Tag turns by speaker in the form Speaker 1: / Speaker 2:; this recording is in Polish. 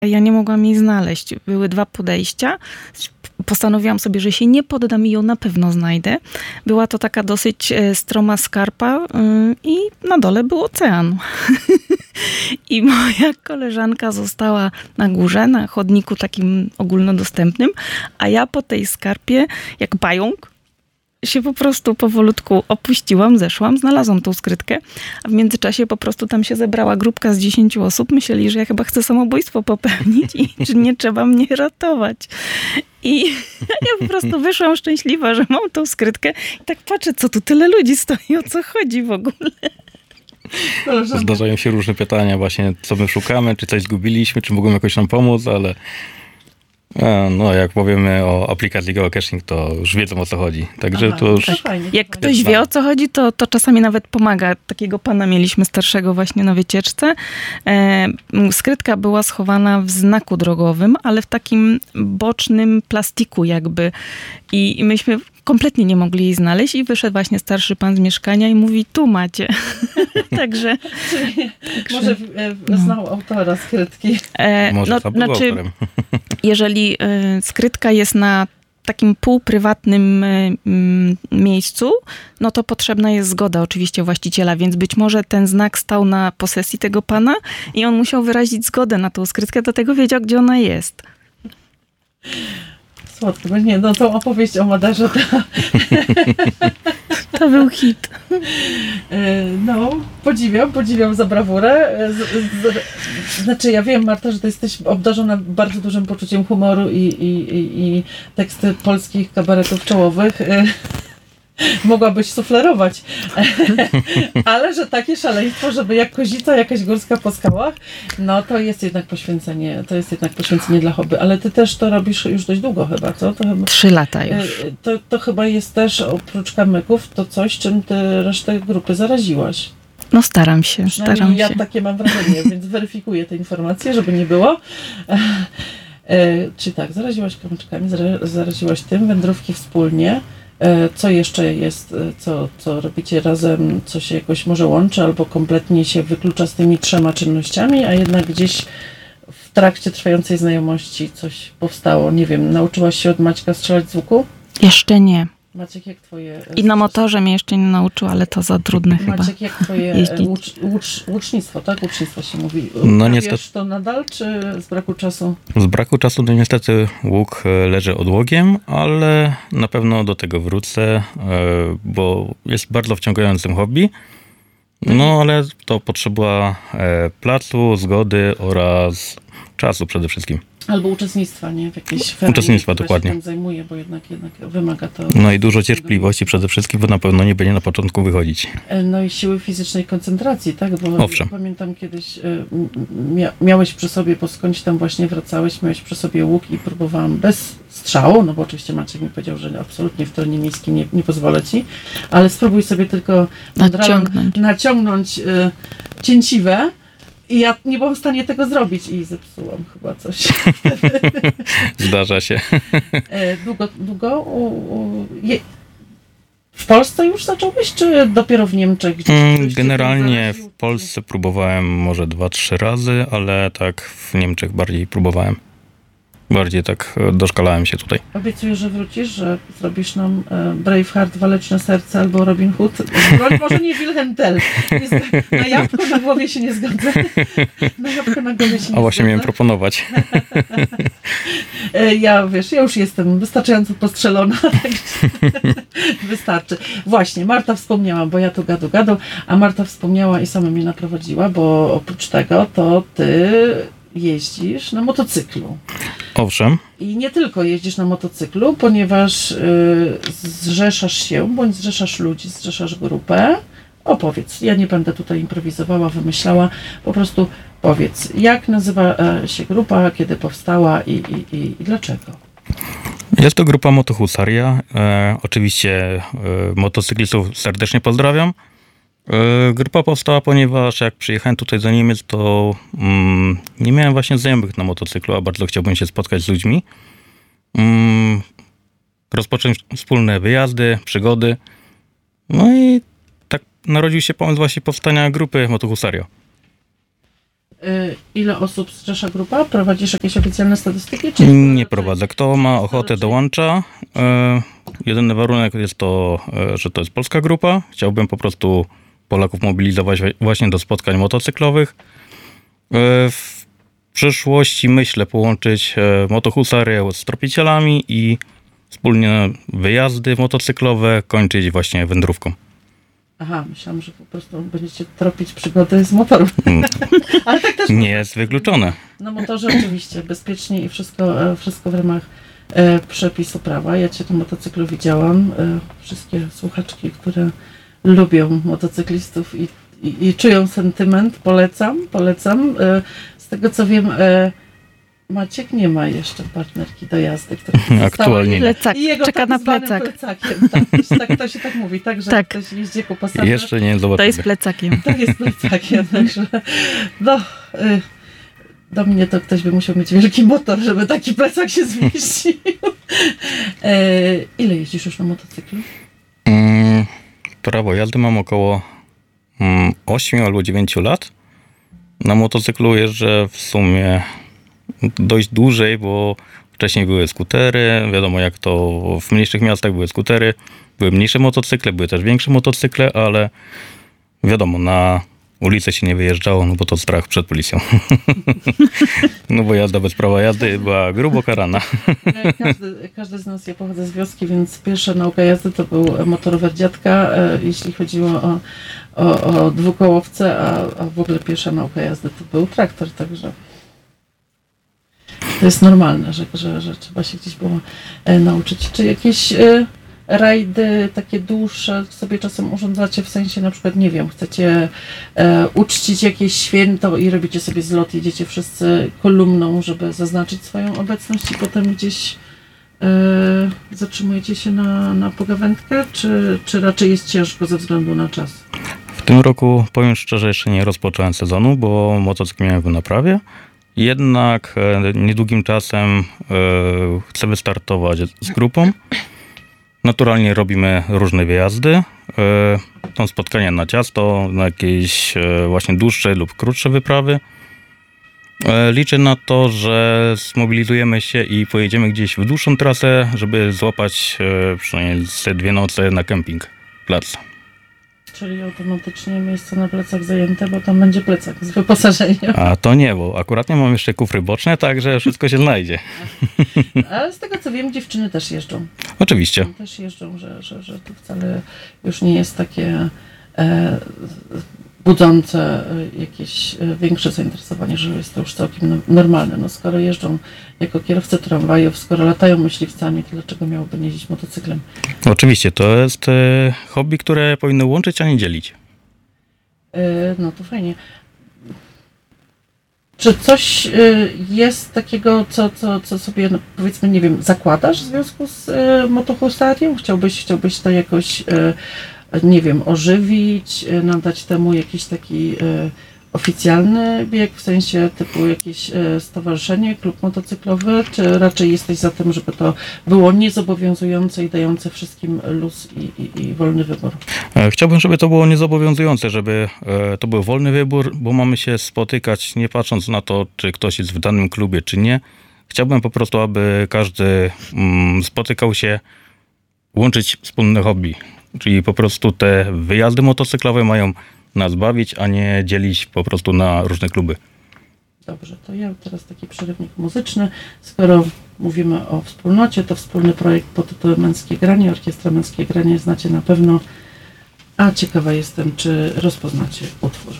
Speaker 1: Ja nie mogłam jej znaleźć. Były 2 podejścia. Postanowiłam sobie, że się nie poddam i ją na pewno znajdę. Była to taka dosyć stroma skarpa i na dole był ocean. I moja koleżanka została na górze, na chodniku takim ogólnodostępnym, a ja po tej skarpie, jak pająk, się po prostu powolutku opuściłam, zeszłam, znalazłam tą skrytkę, a w międzyczasie po prostu tam się zebrała grupka z 10 osób. Myśleli, że ja chyba chcę samobójstwo popełnić i czy nie trzeba mnie ratować. I ja po prostu wyszłam szczęśliwa, że mam tą skrytkę i tak patrzę, co tu tyle ludzi stoi, o co chodzi w ogóle.
Speaker 2: Zdarzają się różne pytania właśnie, co my szukamy, czy coś zgubiliśmy, czy mogą jakoś nam pomóc, ale no jak powiemy o aplikacji geocaching, to już wiedzą, o co chodzi. Także to już...
Speaker 1: Jak ktoś wie, o co chodzi, to czasami nawet pomaga. Takiego pana mieliśmy starszego właśnie na wycieczce. Skrytka była schowana w znaku drogowym, ale w takim bocznym plastiku jakby. I myśmy kompletnie nie mogli jej znaleźć i wyszedł właśnie starszy pan z mieszkania i mówi, tu macie. Także...
Speaker 3: Może znał autora skrytki.
Speaker 2: Może sam był autorem.
Speaker 1: Jeżeli skrytka jest na takim półprywatnym miejscu, no to potrzebna jest zgoda oczywiście właściciela, więc być może ten znak stał na posesji tego pana i on musiał wyrazić zgodę na tą skrytkę, dlatego wiedział, gdzie ona jest.
Speaker 3: Słodko, bo nie, no tą opowieść o Maderze
Speaker 1: to był hit.
Speaker 3: No, podziwiam za brawurę. Znaczy, ja wiem, Marta, że ty jesteś obdarzona bardzo dużym poczuciem humoru i teksty polskich kabaretów czołowych mogłabyś suflerować. Ale że takie szaleństwo, żeby jak kozica jakaś górska po skałach, no to jest jednak poświęcenie dla hobby. Ale ty też to robisz już dość długo chyba, co? To chyba,
Speaker 1: 3 lata już.
Speaker 3: To chyba jest też, oprócz kamyków, to coś, czym ty resztę grupy zaraziłaś.
Speaker 1: No staram się.
Speaker 3: Ja takie mam wrażenie, więc weryfikuję te informacje, żeby nie było. Czy tak, zaraziłaś kamyczkami, zaraziłaś tym, wędrówki wspólnie. Co jeszcze jest, co robicie razem, co się jakoś może łączy, albo kompletnie się wyklucza z tymi 3 czynnościami, a jednak gdzieś w trakcie trwającej znajomości coś powstało. Nie wiem, nauczyłaś się od Maćka strzelać z łuku?
Speaker 1: Jeszcze nie.
Speaker 3: Maciek, jak twoje...
Speaker 1: I na motorze mnie jeszcze nie nauczył, ale to za trudne chyba.
Speaker 3: Maciek, jak twoje łucznictwo, tak? Łucznictwo się mówi.
Speaker 2: No niestety.
Speaker 3: to nadal, czy z braku czasu?
Speaker 2: Z braku czasu to niestety łuk leży odłogiem, ale na pewno do tego wrócę, bo jest bardzo wciągającym hobby. No ale to potrzeba placu, zgody oraz czasu przede wszystkim.
Speaker 3: Albo uczestnictwa, nie? W jakiejś ferii,
Speaker 2: Uczestnictwa, dokładnie.
Speaker 3: Się tym zajmuje, bo jednak wymaga to...
Speaker 2: No i dużo cierpliwości przede wszystkim, bo na pewno nie będzie na początku wychodzić.
Speaker 3: No i siły fizycznej koncentracji, tak? Bo
Speaker 2: Owszem.
Speaker 3: Pamiętam kiedyś miałeś przy sobie, bo skądś tam właśnie wracałeś, miałeś przy sobie łuk i próbowałam bez strzału, no bo oczywiście Maciek mi powiedział, że absolutnie w terenie miejskim nie pozwolę ci, ale spróbuj sobie tylko naciągnąć cięciwę. I ja nie byłam w stanie tego zrobić i zepsułam chyba coś.
Speaker 2: Zdarza się.
Speaker 3: Długo? W Polsce już zacząłeś, czy dopiero w Niemczech?
Speaker 2: Generalnie w Polsce próbowałem może 2-3 razy, ale tak w Niemczech bardziej próbowałem. Bardziej tak doszkalałem się tutaj.
Speaker 3: Obiecuję, że wrócisz, że zrobisz nam Braveheart, Waleczne Serce albo Robin Hood. Broń może nie Wilhelm Tell. Na jabłko na głowie się nie zgodzę. Na jabłko na głowie się nie zgodzę.
Speaker 2: A właśnie miałem proponować.
Speaker 3: Ja już jestem wystarczająco postrzelona, także wystarczy. Właśnie, Marta wspomniała, bo ja tu gadu, a Marta wspomniała i sama mnie naprowadziła, bo oprócz tego to ty jeździsz na motocyklu.
Speaker 2: Owszem.
Speaker 3: I nie tylko jeździsz na motocyklu, ponieważ zrzeszasz się, bądź zrzeszasz ludzi, zrzeszasz grupę. Opowiedz, ja nie będę tutaj improwizowała, wymyślała, po prostu powiedz, jak nazywa się grupa, kiedy powstała i dlaczego?
Speaker 2: Jest to grupa Motohusaria. Oczywiście motocyklistów serdecznie pozdrawiam. Grupa powstała, ponieważ jak przyjechałem tutaj do Niemiec, to nie miałem właśnie znajomych na motocyklu, a bardzo chciałbym się spotkać z ludźmi. Rozpocząć wspólne wyjazdy, przygody. No i tak narodził się pomysł właśnie powstania grupy Motohusaria.
Speaker 3: Ile osób zrzesza grupa? Prowadzisz jakieś oficjalne statystyki? Czy
Speaker 2: Nie prowadzę. Kto ma ochotę, dołącza. Jedyny warunek jest to, że to jest polska grupa. Chciałbym po prostu Polaków mobilizować właśnie do spotkań motocyklowych. W przyszłości myślę połączyć motohusarię z tropicielami i wspólnie wyjazdy motocyklowe kończyć właśnie wędrówką.
Speaker 3: Aha, myślałam, że po prostu będziecie tropić przygody z motorów. Ale tak też
Speaker 2: Nie jest wykluczone.
Speaker 3: na motorze oczywiście, bezpiecznie i wszystko w ramach przepisu prawa. Ja cię na motocyklu widziałam. Wszystkie słuchaczki, które lubią motocyklistów i czują sentyment, polecam. Z tego co wiem, Maciek nie ma jeszcze partnerki do jazdy, która
Speaker 2: Aktualnie nie.
Speaker 1: Plecak,
Speaker 3: i jego
Speaker 1: czeka
Speaker 3: tak
Speaker 1: na
Speaker 3: zwanym
Speaker 1: plecak.
Speaker 3: plecakiem. Tak, to się tak mówi, tak, że
Speaker 1: Tak.
Speaker 3: ktoś jeździ ku pasażer.
Speaker 2: Jeszcze nie
Speaker 1: To
Speaker 2: zobaczymy.
Speaker 1: jest plecakiem.
Speaker 3: Tak jest plecakiem, także do mnie to ktoś by musiał mieć wielki motor, żeby taki plecak się zmieścił. Ile jeździsz już na motocyklu?
Speaker 2: Prawo jazdy mam około 8 albo 9 lat. Na motocyklu jeżdżę w sumie dość dłużej, bo wcześniej były skutery. Wiadomo, jak to w mniejszych miastach były skutery. Były mniejsze motocykle, były też większe motocykle, ale wiadomo, na ulicę się nie wyjeżdżało, no bo to strach przed policją. No bo jazda bez prawa jazdy była grubo karana.
Speaker 3: Każdy z nas, ja pochodzę z wioski, więc pierwsza nauka jazdy to był motorower dziadka, jeśli chodziło o dwukołowce, a w ogóle pierwsza nauka jazdy to był traktor, także to jest normalne, że trzeba się gdzieś było nauczyć. Czy jakieś rajdy takie dłuższe sobie czasem urządzacie, w sensie na przykład, nie wiem, chcecie uczcić jakieś święto i robicie sobie zlot, jedziecie wszyscy kolumną, żeby zaznaczyć swoją obecność i potem gdzieś zatrzymujecie się na pogawędkę, czy raczej jest ciężko ze względu na czas?
Speaker 2: W tym roku, powiem szczerze, jeszcze nie rozpocząłem sezonu, bo motocykl miałem w naprawie. Jednak niedługim czasem chcę wystartować z grupą. Naturalnie robimy różne wyjazdy. Są spotkania na ciasto, na jakieś właśnie dłuższe lub krótsze wyprawy. Liczę na to, że zmobilizujemy się i pojedziemy gdzieś w dłuższą trasę, żeby złapać przynajmniej 2 noce na kemping, plac.
Speaker 3: Czyli automatycznie miejsce na plecach zajęte, bo tam będzie plecak z wyposażeniem.
Speaker 2: A to nie, bo akurat nie mam jeszcze kufry boczne, także wszystko się znajdzie.
Speaker 3: Ale z tego co wiem, dziewczyny też jeżdżą.
Speaker 2: Oczywiście.
Speaker 3: Też jeżdżą, że to wcale już nie jest takie budzące jakieś większe zainteresowanie, że jest to już całkiem normalne. No skoro jeżdżą jako kierowcy tramwajów, skoro latają myśliwcami, to dlaczego miałoby nie jeździć motocyklem?
Speaker 2: Oczywiście, to jest hobby, które powinno łączyć, a nie dzielić.
Speaker 3: No to fajnie. Czy coś jest takiego, co sobie, no, powiedzmy, nie wiem, zakładasz w związku z motohusarią? Chciałbyś to jakoś, nie wiem, ożywić, nadać temu jakiś taki oficjalny bieg, w sensie typu jakieś stowarzyszenie, klub motocyklowy, czy raczej jesteś za tym, żeby to było niezobowiązujące i dające wszystkim luz i wolny wybór?
Speaker 2: Chciałbym, żeby to było niezobowiązujące, żeby to był wolny wybór, bo mamy się spotykać nie patrząc na to, czy ktoś jest w danym klubie, czy nie. Chciałbym po prostu, aby każdy spotykał się, łączyć wspólne hobby. Czyli po prostu te wyjazdy motocyklowe mają nas bawić, a nie dzielić po prostu na różne kluby.
Speaker 3: Dobrze, to ja teraz taki przerywnik muzyczny. Skoro mówimy o wspólnocie, to wspólny projekt pod tytułem Męskie Granie, Orkiestra Męskie Granie znacie na pewno, a ciekawa jestem, czy rozpoznacie utwór.